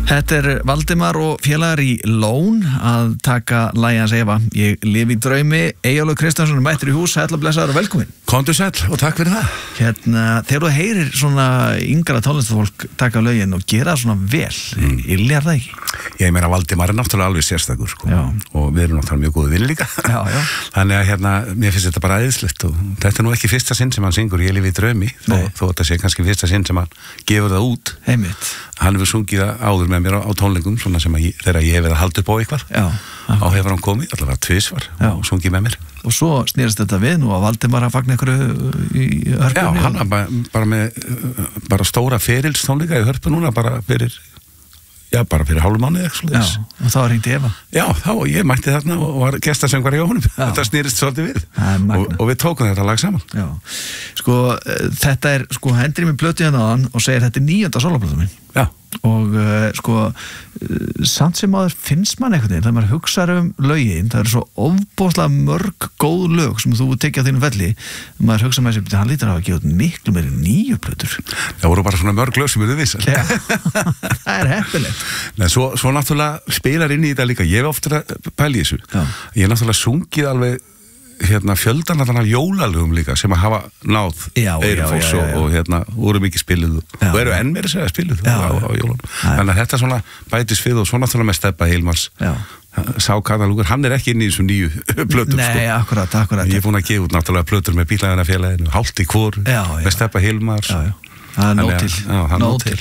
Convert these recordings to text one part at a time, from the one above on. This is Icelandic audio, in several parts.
Þetta Valdimar og félagar í Lón að taka lagið hans Eva. Ég lifi í draumi. Eyjólfur Kristjánsson mættur í hús, sæll og blessaður og velkomin. Komdu sæll og takk fyrir það. Þegar þú heyrir svona yngra tónlistafólk taka lögin og gera það svona vel, yljar það ekki? Ég meina Valdimar náttúrulega alveg sérstakur sko. Og við erum náttúrulega mjög góði vinir líka. Já. Þannig að mér finnst þetta bara æðislegt og þetta nú ekki fyrsta sinn sem hann syngur Ég lifi í draumi, þó þetta sé kannski fyrsta sinn sem hann gefur það út. Einmitt. Hann hefur sungið það áður með mér á tónleikum svona sem þegar ég hef verið að halda upp á eitthvað. Þá hefur hann komið allavega tvisvar og sungið með mér. Og svo snýrist þetta við nú að Valdimar að fagna einhverju í Hörpu. Já, hann var bara með stóra ferilstónleika í Hörpu núna bara fyrir hálfum mánuði Já, og þá hringdi Eva. Já, ég mætti þarna og var gestasöngvari á honum. Þetta snýrist svolítið við og við tókum þetta lag saman. Já, þetta hendur með plötu hérna á hann og segir þetta 9. sólarplatan minn. Já. Og samt sem áður finnst mann einhvern veginn, þegar maður hugsar lögin, það eru svo ofboðslega mörg góð lög sem þú tekja á þínu velli, maður hugsa með sér, hann lítur að hafa gefið miklu meiri 9 plötur. Það voru bara svona mörg lög sem eru vissar. Já, það heppilegt. Nei, svo náttúrulega spilar inn í þetta líka, ég hef ofta pæli í þessu. Ég hef náttúrulega sungið alveg fjöldan af jólalögum líka sem að hafa náð Eyrufólks og voru mikið spiluð og eru enn meira segja spiluð á jólunum. Þannig að þetta svona bætis við og svo náttúrulega með Stebba Hilmars sá katalógur, hann ekki inn í þessum 9 plötum. Nei, akkurat. Ég er búin að gefa út náttúrulega plötur með Bílaðarfélaginu, Hálft í hvor með Stebba Hilmars. Það nóg til.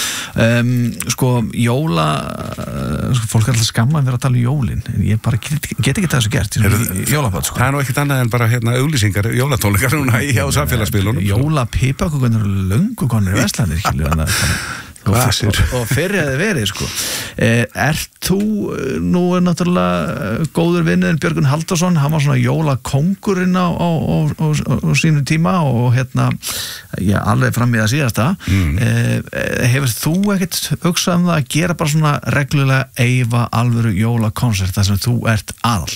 Jóla fólk er alltaf skamma að vera að tala jólin en ég bara get ekki þessu gert jólabátt. Það er nú ekkert annað en bara auglýsingar, jólatónleikar núna hjá samfélagsmiðlunum. Jólapipakökunar og löngu konur í Vestlandir og fyrr hefði verið þú nú náttúrulega góður vinur Björgun Halldórsson, hann var svona jólakóngurinn á sínu tíma og alveg fram í það síðasta. Hefur þú ekkert hugsað það að gera bara svona reglulega Eyva alvöru jólakonsert þar sem þú ert aðal?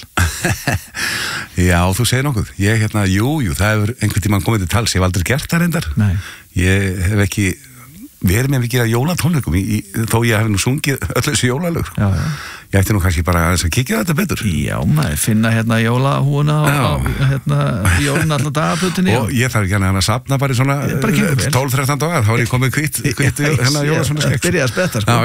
Já, þú segir nokkuð. Jú, það hefur einhvern tímann komið til tals, ég hef aldrei gert það reyndar. Nei. Ég hef ekki verið með að jólatónleikum þó ég hef nú sungið öll þessi jólalög. Ég ætti nú kannski bara aðeins að kíkja þetta betur. Já, maður finna jólahúna og jólun alltaf dagaputinni. Og ég þarf ekki að safna bara í svona 12-13 dagar, þá er ég komið kvitt jólasvona skegg. Byrjaði að spretta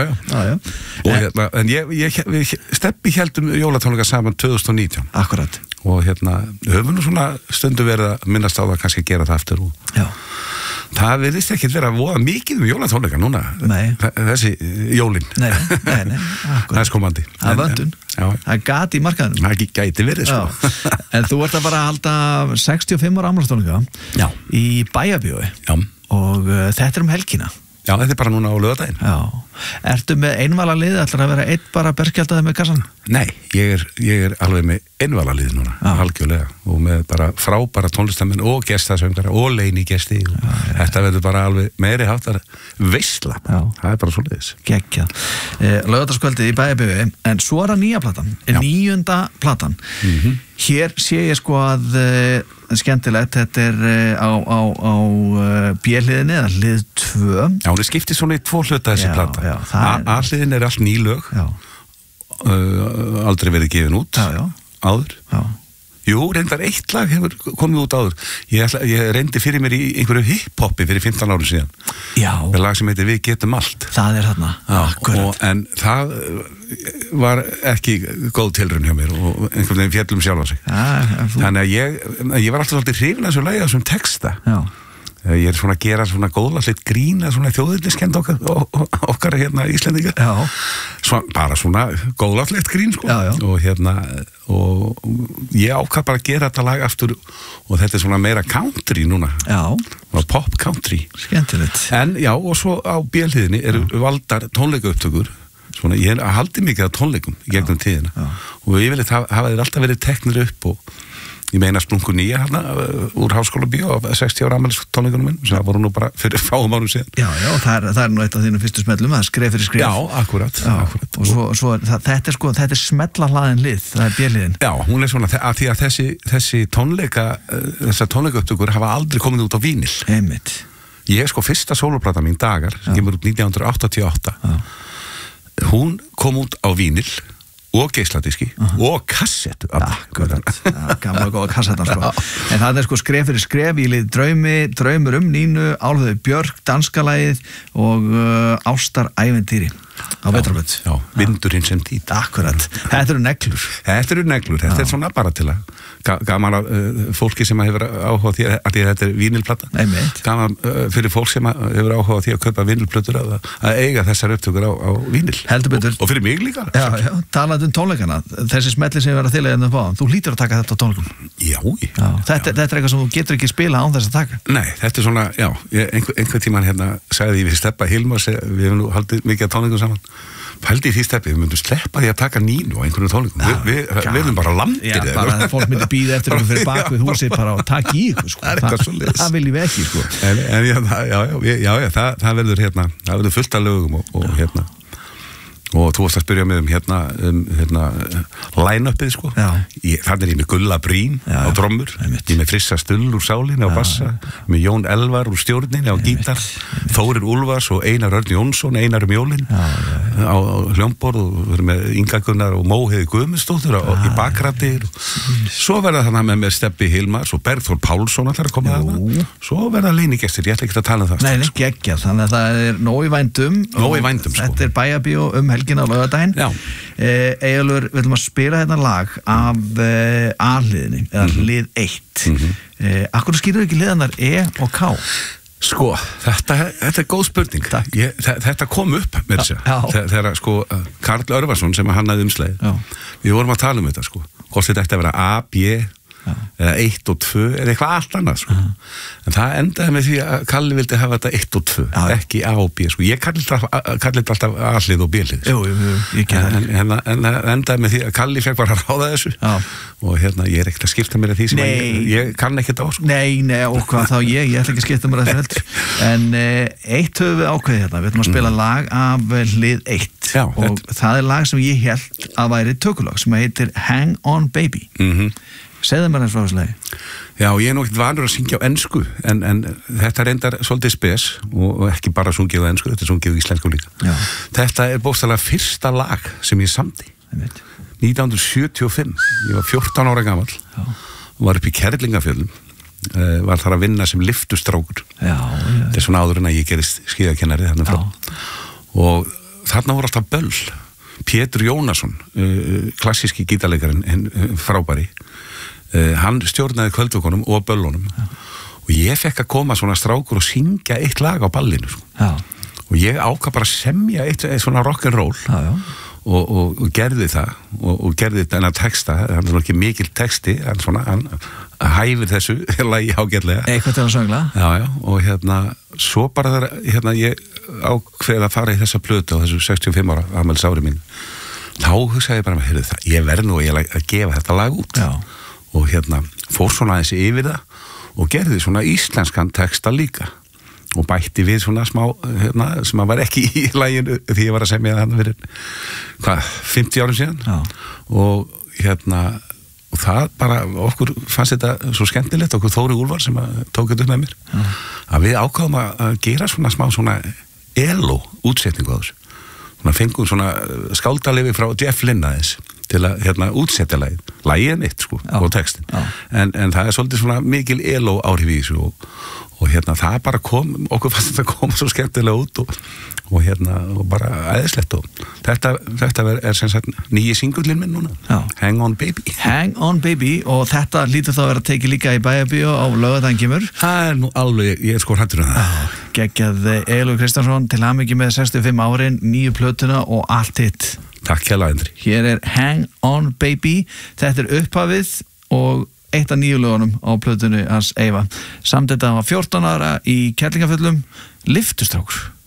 En við Stebbi héldum jólatónleika saman 2019. Akkurat. Og höfum nú svona stundu verið að minnast á það kannski að gera það aftur og það virðist ekkert vera að voða mikið jólatónleika núna. Nei. Þessi jólin. Nei, akkurat. Það er skomandi. Það er vöndun. Það er gat í markaðunum. Það gæti verið, En þú ert að bara halda 65 ára afmælistónleika í Bæjarbíói. Já. Og þetta helgina. Já, þetta er bara núna á laugardaginn. Ertu með einvala lið, ætlar að vera einn bara berskjaldaði með kassan? Nei, ég er alveg með einvala lið núna, algjörlega, og með bara frábæra tónlistamenn og gestasöngara og leinigesti. Þetta verður bara alveg meiri háttar veisla. Það er bara svoleiðis. Geggjað. Laugardagskvöldið í Bæjarbíói, en svo er það nýja platan, 9. platan. Hér sé ég að skemmtilegt, þetta er á B-hliðinni eða hlið 2. Já, hún er skiptið svona í 2 hluta þessi plata. A-hliðin er allt ný lög, aldrei verið gefin út áður. Jú, reyndar 1 lag hefur komið út áður. Ég reyndi fyrir mér í einhverju hip-hopi fyrir 15 árum síðan. Já. Með lag sem heitir Við getum allt. Það er þarna. Akkurat. En það var ekki góð tilraun hjá mér og einhvern veginn fjallum sjálfa sig. Þannig að ég var alltaf svolítið hrifinn af þessu lagi, af þessum texta. Já. Ég er svona að gera svona góðlegt grín að svona þjóðerniskend okkar Íslendingar. Bara svona góðlegt grín og ég ákvað bara að gera þetta lag aftur og þetta er svona meira country núna. Pop country. Skemmtilegt. En já, og svo á B-hliðinni eru valdar tónleikaupptökur. Svona, ég haldi mikið af tónleikum í gegnum tíðina og ég vil hafa þeir alltaf verið teknir upp og ég meina Splunku 9 hérna úr Háskóla Bíó á 60 ára afmælistónleikunum minn sem það voru nú bara fyrir fáum árum síðan. Já, það er nú eitt af þínu fyrstu smellum, það er skref fyrir skref. Já, akkurat. Og svo þetta er smellahlaðin lið, það er B-liðin. Já, hún er svona, að því að þessar tónleikaupptökur hafa aldrei komið út á vínil. Einmitt. Ég fyrsta sóloplata mín Dagar, sem kemur út 1988, hún kom út á vínil og geisladiski og kassettu. Akkurat, gamla góða kassettan sko. En það sko skref fyrir skref í lið Draumur Nínu, Álfheiður Björk, Danskalagið og Ástarævintýri á Vetrarbraut. Já, Vindurinn sem dýta. Akkurat, þetta eru neglur. Þetta svona bara til að gaman af fólki sem hefur áhuga því að þetta er vínilplata. Gaman fyrir fólk sem hefur áhuga því að kaupa vínilplötur að eiga þessar upptökur á vínil. Heldur betur. Og fyrir mig líka. Já, talandi tónleikana, þessi smelli sem við verðum að þilega ennum á, þú hlýtur að taka þetta á tónleikum. Já. Þetta er eitthvað sem þú getur ekki spila án þess að taka. Nei, þetta er svona, já, einhver tíman hérna sagði ég við Stebba Hilmar, við hefum nú haldið mikið af tónleikum saman. Pældi í því Stebbi, við myndum sleppa því að taka Nínu á einhverjum tónleikum. Við erum bara landir. Já, bara að fólk myndi bíða eftir okkur fyrir bak við húsið bara og taka í ykkur, sko. Það viljum við ekki, sko. En það verður fullt af lögum og hérna. Og þú varst að spyrja mig line-upið, sko. Þannig er ég með Gulla Brím á trommur, ég með Frissa Stull úr sálinni á bassa, með Jón Elvar úr stjórninni á gítar, Þórir Úlfars og Einar Örn Jónsson, Einar Jólin á hljómborð og við erum með Inga Gunnar og Móheiði Guðmundsdóttur í bakrættir. Svo verða þannig með Stebbi Hilmars og Bergþór Pálsson allar að koma þarna. Svo verða leinigestir, ég ætla ekki að tala um það. Nei, geggjað, þannig að það er nóg í vændum. Þetta er Bæjarbíó helgina á laugardaginn. Eyjólfur, við ætlum að spila þetta lag af A-liðinni, eða lið 1. Akkur skýrur ekki liðanar E og K? Sko, þetta er góð spurning. Þetta kom upp með þessu. Þegar sko Karl Örvarsson sem hannaði umslagið, við vorum að tala um þetta sko. Hvort þetta ætti að vera A, B eða 1 og 2 eða eitthvað allt annað sko. En það endaði með því að Kalli vildi hafa þetta 1 og 2, ekki A og B sko. Ég kalli þetta alltaf A-lið og B-lið sko. En endaði með því að Kalli fekk bara að ráða þessu og hérna ég er ekkert að skipta mér að því sem ég kann ekkert á sko. Nei, og hvað þá ég ætla ekki að skipta mér að þessu heldur. En eitt höfum við ákveðið hérna, við ætlum að spila lag af lið 1 og það er lag sem ég held að væri tökulag sem heitir Hang On Baby. Segðu mér eins frá þessu lagi. Já, ég er nú ekkert vanur að syngja á ensku en þetta reyndar svolítið spes og ekki bara sungið á ensku, þetta er sungið á íslensku líka. Þetta er bókstaflega fyrsta lag sem ég samdi 1975. Ég var 14 ára gamall og var upp í Kerlingafjöllum, var þar að vinna sem liftustrákur. Þetta er svona áður en að ég gerist skíðakennari þarna frá. Og þarna voru alltaf böll. Pétur Jónasson, klassíski gítarleikarinn, frábæri, hann stjórnaði kvöldvökunum og böllunum og ég fekk að koma svona strákur og syngja eitt lag á ballinu og ég ákvað bara að semja eitt svona rock'n'roll og gerði það og gerði þennan texta, hann er ekki mikil texti, hann hæfir þessu lagi ágætlega eitthvað til að söngla og hérna, svo bara þegar ég ákveð að fara í þessa plötu á þessu 65 ára afmælisári mín, þá hugsaði ég bara með, heyrðu það, ég verð nú að gefa þetta lag út og hérna fór svona aðeins yfir það og gerði svona íslenskan texta líka og bætti við svona smá sem að var ekki í laginu því ég var að semja það fyrir 50 árum síðan og hérna og það bara, okkur fannst þetta svo skemmtilegt, okkur Þóri Úlfar sem tók þetta upp með mér að við ákváðum að gera svona smá svona elo útsetningu á þessu fengum svona skáldalefi frá Jeff Lynne aðeins til að útsetja lagið mitt sko og textin en það er svolítið svona mikil elo áhrif í þessu og hérna það bara kom, okkur fannst þetta koma svo skemmtilega út og hérna og bara æðislegt og þetta er sem sagt nýji singullinn minn núna Hang On Baby Hang On Baby og þetta lítur þá að vera tekið líka í Bæjarbíó á laugardaginn kemur. Það er nú alveg, ég er sko hræddur um það. Geggjað Eyjólfur Kristjánsson til hamingju með 65 árin, nýju plötuna og allt hitt. Takk hérlega Andri. Hér er Hang On Baby, þetta er upphafið og eitt af nýju lögunum á plötunni hans Eyva. Samt þetta var 14 ára í Kerlingafjöllum, liftustrákur.